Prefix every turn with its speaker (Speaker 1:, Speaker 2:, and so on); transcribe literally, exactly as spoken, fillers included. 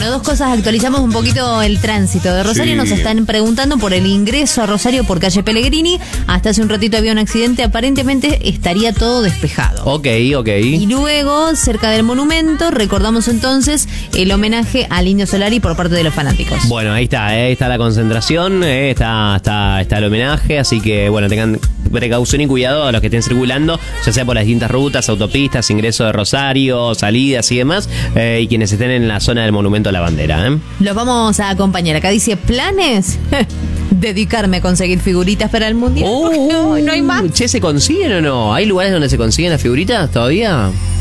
Speaker 1: Bueno, dos cosas. Actualizamos un poquito el tránsito de Rosario.
Speaker 2: Sí.
Speaker 1: Nos están preguntando por el ingreso a Rosario por calle Pellegrini. Hasta hace un ratito había un accidente. Aparentemente estaría todo despejado.
Speaker 2: Ok, ok.
Speaker 1: Y luego, cerca del monumento, recordamos entonces el homenaje al Indio Solari por parte de los fanáticos.
Speaker 2: Bueno, ahí está, eh, está la concentración, eh, está, está, está el homenaje, así que bueno, tengan precaución y cuidado a los que estén circulando, ya sea por las distintas rutas, autopistas, ingreso de Rosario, salidas y demás, eh, y quienes estén en la zona del Monumento a la Bandera. ¿eh?
Speaker 1: Los vamos a acompañar. Acá dice, ¿planes? Dedicarme a conseguir figuritas para el Mundial.
Speaker 2: Oh,
Speaker 1: porque no, no hay más.
Speaker 2: Che, ¿se consiguen o no? ¿Hay lugares donde se consiguen las figuritas todavía?